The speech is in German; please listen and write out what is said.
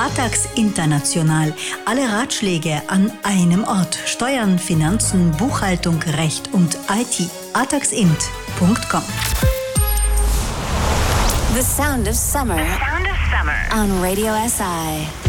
Atax International. Alle Ratschläge an einem Ort. Steuern, Finanzen, Buchhaltung, Recht und IT. ataxint.com. The sound of summer. On Radio SI.